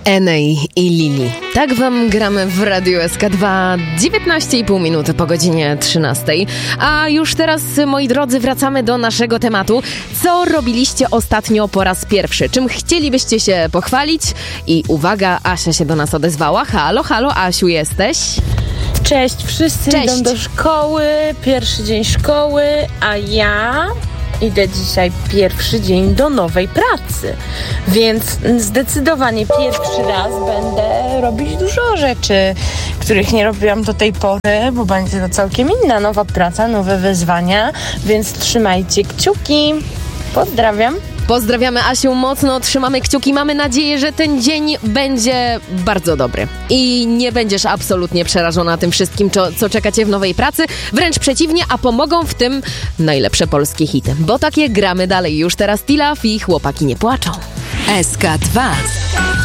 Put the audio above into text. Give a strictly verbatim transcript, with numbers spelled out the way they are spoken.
Enej i Lili. Tak wam gramy w Radiu S K dwa, dziewiętnaście i pół minuty po godzinie trzynastej. A już teraz, moi drodzy, wracamy do naszego tematu. Co robiliście ostatnio po raz pierwszy? Czym chcielibyście się pochwalić? I uwaga, Asia się do nas odezwała. Halo, halo, Asiu, jesteś? Cześć, wszyscy Cześć. idą do szkoły, pierwszy dzień szkoły, a ja idę dzisiaj pierwszy dzień do nowej pracy, więc zdecydowanie pierwszy raz będę robić dużo rzeczy, których nie robiłam do tej pory, bo będzie to całkiem inna nowa praca, nowe wyzwania, więc trzymajcie kciuki. Pozdrawiam. Pozdrawiamy Asiu, mocno trzymamy kciuki. Mamy nadzieję, że ten dzień będzie bardzo dobry i nie będziesz absolutnie przerażona tym wszystkim, co, co czekacie w nowej pracy. Wręcz przeciwnie, a pomogą w tym najlepsze polskie hity. Bo takie gramy dalej. Już teraz Tilaf i Chłopaki nie płaczą. S K dwa.